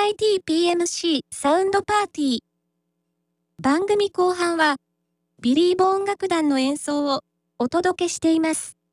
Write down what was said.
TITPMC サウンドパーティー。番組後半は、ビリーボ音楽団の演奏をお届けしています。